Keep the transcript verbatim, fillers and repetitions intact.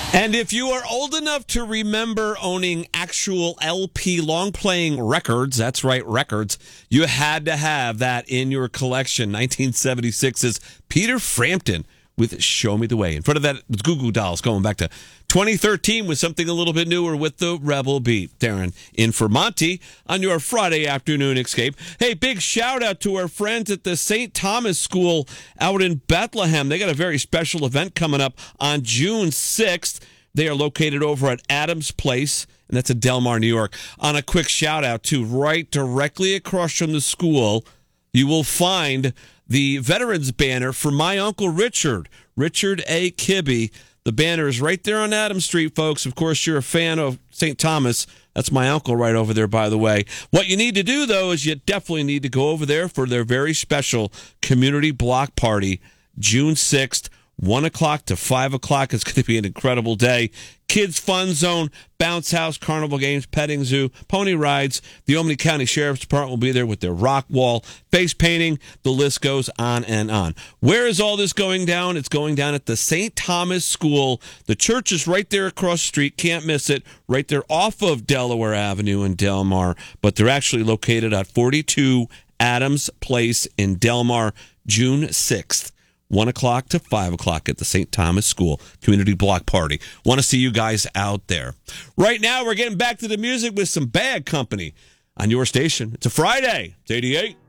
And if you are old enough to remember owning actual L P long-playing records, that's right, records, you had to have that in your collection. nineteen seventy-six's Peter Frampton with Show Me the Way. In front of that was Goo Goo Dolls going back to twenty thirteen with something a little bit newer with the Rebel Beat. Darren in for Monty on your Friday afternoon escape. Hey, big shout out to our friends at the Saint Thomas School out in Bethlehem. They got a very special event coming up on June sixth. They are located over at Adams Place, and that's in Delmar, New York. On a quick shout out to right directly across from the school, you will find the Veterans banner for my Uncle Richard, Richard A. Kibbe. The banner is right there on Adams Street, folks. Of course, you're a fan of Saint Thomas. That's my uncle right over there, by the way. What you need to do, though, is you definitely need to go over there for their very special community block party, June sixth, one o'clock to five o'clock. It's going to be an incredible day. Kids Fun Zone, bounce house, carnival games, petting zoo, pony rides. The Albany County Sheriff's Department will be there with their rock wall, face painting. The list goes on and on. Where is all this going down? It's going down at the Saint Thomas School. The church is right there across the street. Can't miss it. Right there off of Delaware Avenue in Delmar. But they're actually located at forty-two Adams Place in Delmar, June sixth. one o'clock to five o'clock at the Saint Thomas School Community Block Party. Want to see you guys out there. Right now, we're getting back to the music with some Bad Company on your station. It's a Friday. It's eighty-eight.